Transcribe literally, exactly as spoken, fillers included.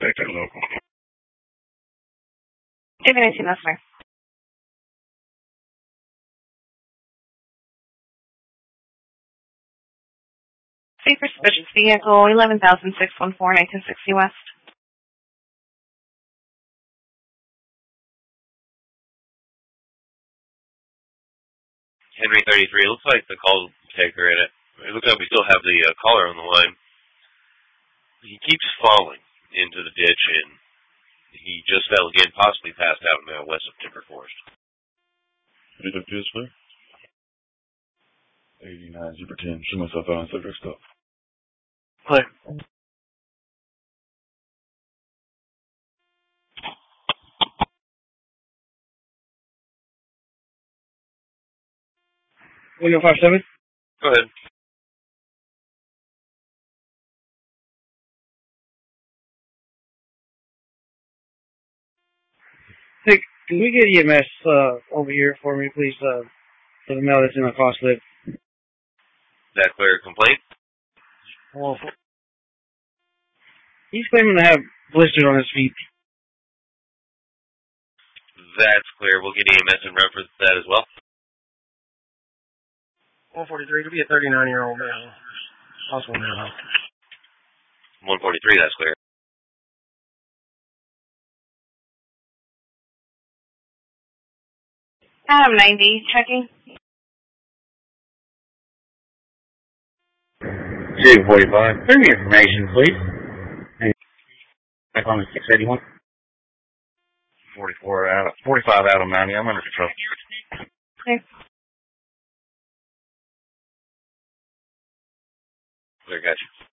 Suspect at local. David nineteen, that's fine. Safer suspicious vehicle, eleven thousand six one four, nineteen sixty West. Henry thirty-three, looks like the call taker in it. It looks like we still have the uh, caller on the line. He keeps falling into the ditch, and he just fell again, possibly passed out now west of Timber Forest. Anything to this clear? eighty-nine, Zebra ten, show myself out on subject stop. Clear. Window five seven. Go ahead. Hey, can we get E M S uh, over here for me, please? Uh, for the mail that's in the cost list. Is that clear complaint? Well, he's claiming to have blisters on his feet. That's clear. We'll get E M S in reference to that as well. one forty-three, to be a thirty-nine-year-old male. Possible male. one forty-three, that's clear. Adam ninety, checking. two forty-five. Bring me information, please. Back on the six eighty-one. forty-four out of, forty-five out of ninety. I'm under control. Clear. Clear, gotcha.